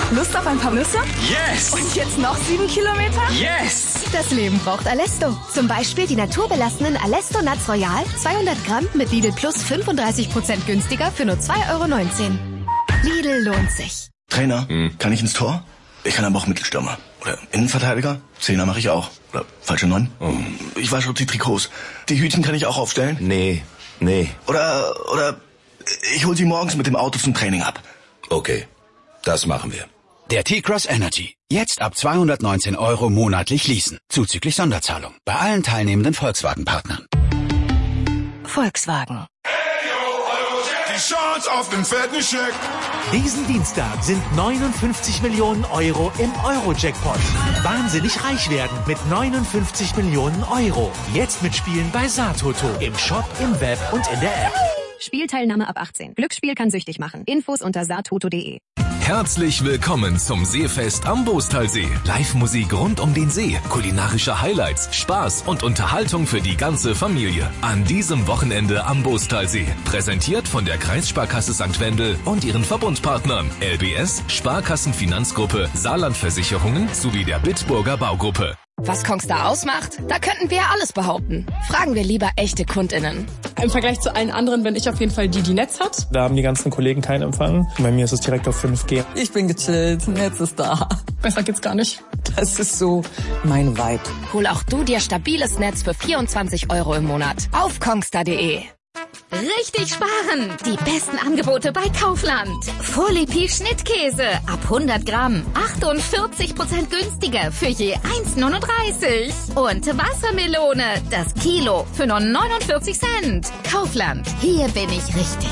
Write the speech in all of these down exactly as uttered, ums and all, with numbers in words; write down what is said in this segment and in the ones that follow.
Lust auf ein paar Nüsse? Yes! Und jetzt noch sieben Kilometer? Yes! Das Leben braucht Alesto. Zum Beispiel die naturbelassenen Alesto Nuts Royal, zweihundert Gramm mit Lidl Plus fünfunddreißig Prozent günstiger für nur zwei Euro neunzehn. Lidl lohnt sich. Trainer, hm. kann ich ins Tor? Ich kann aber auch Mittelstürmer. Oder Innenverteidiger? Zehner mache ich auch. Oder falsche Neun? Oh. Ich wasche die Trikots. Die Hütchen kann ich auch aufstellen? Nee, nee. Oder, oder ich hol sie morgens mit dem Auto zum Training ab. Okay, das machen wir. Der T-Cross Energy. Jetzt ab zweihundertneunzehn Euro monatlich leasen. Zuzüglich Sonderzahlung. Bei allen teilnehmenden Volkswagen-Partnern. Volkswagen. Die Chance auf den fetten Scheck. Diesen Dienstag sind neunundfünfzig Millionen Euro im Euro-Jackpot. Wahnsinnig reich werden mit neunundfünfzig Millionen Euro. Jetzt mitspielen bei Satoto. Im Shop, im Web und in der App. Spielteilnahme ab achtzehn. Glücksspiel kann süchtig machen. Infos unter satoto punkt de. Herzlich willkommen zum Seefest am Boostalsee. Live-Musik rund um den See, kulinarische Highlights, Spaß und Unterhaltung für die ganze Familie. An diesem Wochenende am Boostalsee. Präsentiert von der Kreissparkasse Sankt Wendel und ihren Verbundpartnern L B S, Sparkassenfinanzgruppe, Saarlandversicherungen sowie der Bitburger Baugruppe. Was Kongstar ausmacht? Da könnten wir ja alles behaupten. Fragen wir lieber echte KundInnen. Im Vergleich zu allen anderen bin ich auf jeden Fall die, die Netz hat. Da haben die ganzen Kollegen keinen Empfang. Bei mir ist es direkt auf fünf G. Ich bin gechillt, Netz ist da. Besser geht's gar nicht. Das ist so mein Vibe. Hol auch du dir stabiles Netz für vierundzwanzig Euro im Monat. Auf kongstar punkt de. Richtig sparen! Die besten Angebote bei Kaufland. Folie Schnittkäse ab hundert Gramm. achtundvierzig Prozent günstiger für je eins neununddreißig. Und Wassermelone, das Kilo für nur neunundvierzig Cent. Kaufland, hier bin ich richtig.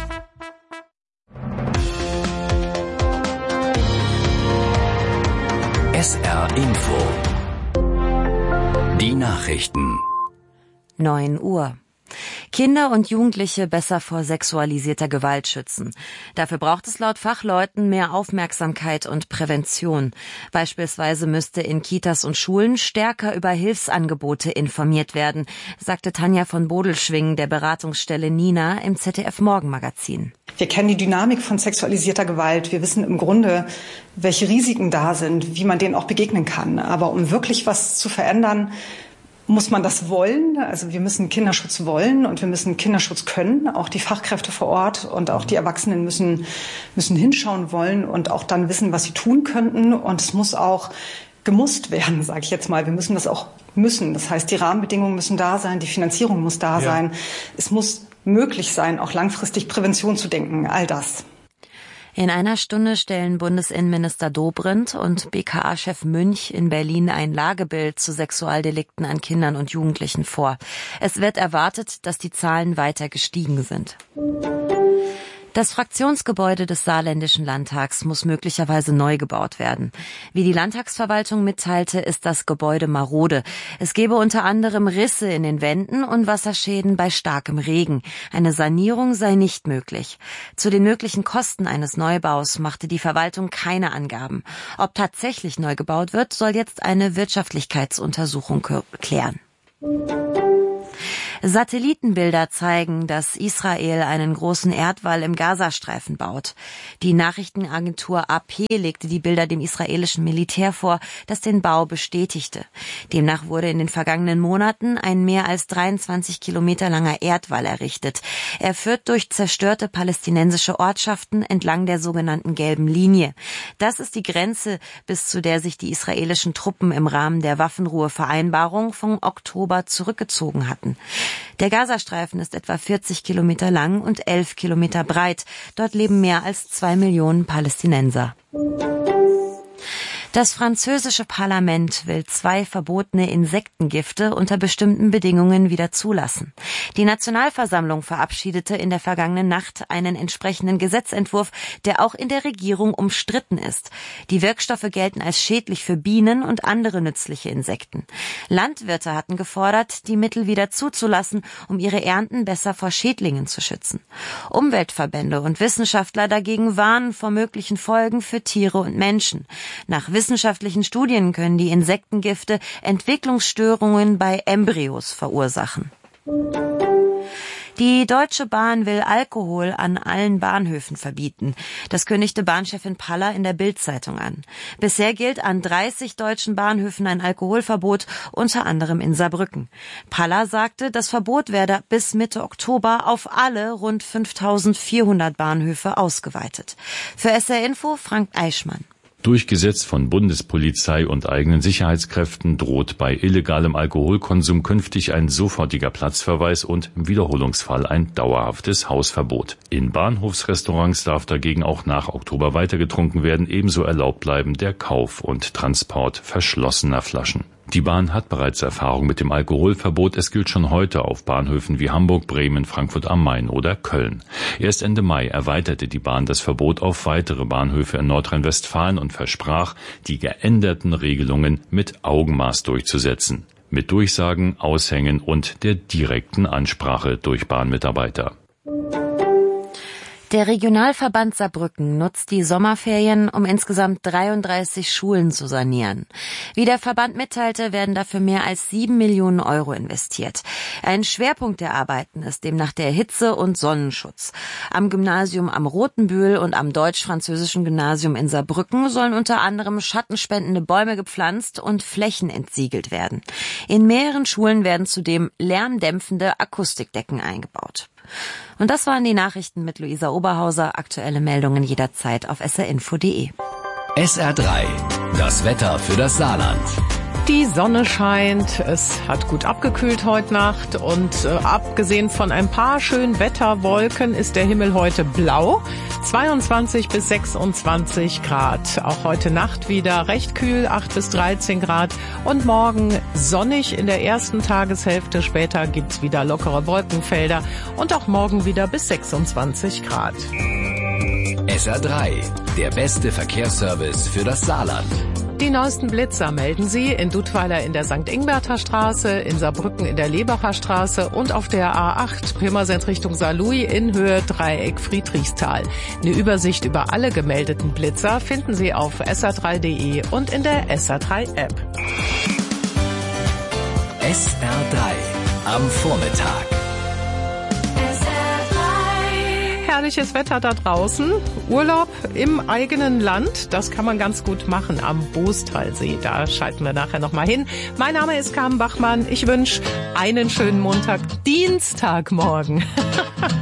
S R Info. Die Nachrichten. neun Uhr. Kinder und Jugendliche besser vor sexualisierter Gewalt schützen. Dafür braucht es laut Fachleuten mehr Aufmerksamkeit und Prävention. Beispielsweise müsste in Kitas und Schulen stärker über Hilfsangebote informiert werden, sagte Tanja von Bodelschwing der Beratungsstelle Nina im Z D F Morgenmagazin. Wir kennen die Dynamik von sexualisierter Gewalt. Wir wissen im Grunde, welche Risiken da sind, wie man denen auch begegnen kann. Aber um wirklich was zu verändern, muss man das wollen. Also wir müssen Kinderschutz wollen und wir müssen Kinderschutz können. Auch die Fachkräfte vor Ort und auch die Erwachsenen müssen, müssen hinschauen wollen und auch dann wissen, was sie tun könnten. Und es muss auch gemusst werden, sage ich jetzt mal. Wir müssen das auch müssen. Das heißt, die Rahmenbedingungen müssen da sein, die Finanzierung muss da ja. sein. Es muss möglich sein, auch langfristig Prävention zu denken. All das. In einer Stunde stellen Bundesinnenminister Dobrindt und B K A-Chef Münch in Berlin ein Lagebild zu Sexualdelikten an Kindern und Jugendlichen vor. Es wird erwartet, dass die Zahlen weiter gestiegen sind. Das Fraktionsgebäude des Saarländischen Landtags muss möglicherweise neu gebaut werden. Wie die Landtagsverwaltung mitteilte, ist das Gebäude marode. Es gebe unter anderem Risse in den Wänden und Wasserschäden bei starkem Regen. Eine Sanierung sei nicht möglich. Zu den möglichen Kosten eines Neubaus machte die Verwaltung keine Angaben. Ob tatsächlich neu gebaut wird, soll jetzt eine Wirtschaftlichkeitsuntersuchung klären. Satellitenbilder zeigen, dass Israel einen großen Erdwall im Gazastreifen baut. Die Nachrichtenagentur A P legte die Bilder dem israelischen Militär vor, das den Bau bestätigte. Demnach wurde in den vergangenen Monaten ein mehr als dreiundzwanzig Kilometer langer Erdwall errichtet. Er führt durch zerstörte palästinensische Ortschaften entlang der sogenannten gelben Linie. Das ist die Grenze, bis zu der sich die israelischen Truppen im Rahmen der Waffenruhevereinbarung vom Oktober zurückgezogen hatten. Der Gazastreifen ist etwa vierzig Kilometer lang und elf Kilometer breit. Dort leben mehr als zwei Millionen Palästinenser. Das französische Parlament will zwei verbotene Insektengifte unter bestimmten Bedingungen wieder zulassen. Die Nationalversammlung verabschiedete in der vergangenen Nacht einen entsprechenden Gesetzentwurf, der auch in der Regierung umstritten ist. Die Wirkstoffe gelten als schädlich für Bienen und andere nützliche Insekten. Landwirte hatten gefordert, die Mittel wieder zuzulassen, um ihre Ernten besser vor Schädlingen zu schützen. Umweltverbände und Wissenschaftler dagegen warnen vor möglichen Folgen für Tiere und Menschen. Nach wissenschaftlichen Studien können die Insektengifte Entwicklungsstörungen bei Embryos verursachen. Die Deutsche Bahn will Alkohol an allen Bahnhöfen verbieten. Das kündigte Bahnchefin Paller in der Bild-Zeitung an. Bisher gilt an dreißig deutschen Bahnhöfen ein Alkoholverbot, unter anderem in Saarbrücken. Paller sagte, das Verbot werde bis Mitte Oktober auf alle rund fünftausendvierhundert Bahnhöfe ausgeweitet. Für S R Info Frank Eichmann. Durchgesetzt von Bundespolizei und eigenen Sicherheitskräften droht bei illegalem Alkoholkonsum künftig ein sofortiger Platzverweis und im Wiederholungsfall ein dauerhaftes Hausverbot. In Bahnhofsrestaurants darf dagegen auch nach Oktober weiter getrunken werden, ebenso erlaubt bleiben der Kauf und Transport verschlossener Flaschen. Die Bahn hat bereits Erfahrung mit dem Alkoholverbot. Es gilt schon heute auf Bahnhöfen wie Hamburg, Bremen, Frankfurt am Main oder Köln. Erst Ende Mai erweiterte die Bahn das Verbot auf weitere Bahnhöfe in Nordrhein-Westfalen und versprach, die geänderten Regelungen mit Augenmaß durchzusetzen. Mit Durchsagen, Aushängen und der direkten Ansprache durch Bahnmitarbeiter. Der Regionalverband Saarbrücken nutzt die Sommerferien, um insgesamt dreiunddreißig Schulen zu sanieren. Wie der Verband mitteilte, werden dafür mehr als sieben Millionen Euro investiert. Ein Schwerpunkt der Arbeiten ist demnach der Hitze- und Sonnenschutz. Am Gymnasium am Rotenbühl und am deutsch-französischen Gymnasium in Saarbrücken sollen unter anderem schattenspendende Bäume gepflanzt und Flächen entsiegelt werden. In mehreren Schulen werden zudem lärmdämpfende Akustikdecken eingebaut. Und das waren die Nachrichten mit Luisa Oberhauser. Aktuelle Meldungen jederzeit auf s r info punkt d e. S R drei, das Wetter für das Saarland. Die Sonne scheint, es hat gut abgekühlt heute Nacht und äh, abgesehen von ein paar schönen Wetterwolken ist der Himmel heute blau. zweiundzwanzig bis sechsundzwanzig Grad. Auch heute Nacht wieder recht kühl, acht bis dreizehn Grad. Und morgen sonnig in der ersten Tageshälfte. Später gibt's wieder lockere Wolkenfelder und auch morgen wieder bis sechsundzwanzig Grad. S R drei, der beste Verkehrsservice für das Saarland. Die neuesten Blitzer melden Sie in Dudweiler in der Sankt Ingberter Straße, in Saarbrücken in der Lebacher Straße und auf der A acht Pirmasens Richtung Saarlouis in Höhe Dreieck Friedrichsthal. Eine Übersicht über alle gemeldeten Blitzer finden Sie auf s r drei punkt d e und in der S R drei App. S R drei am Vormittag. Herrliches Wetter da draußen. Urlaub im eigenen Land, das kann man ganz gut machen am Boostalsee. Da schalten wir nachher nochmal hin. Mein Name ist Carmen Bachmann. Ich wünsche einen schönen Montag, Dienstagmorgen.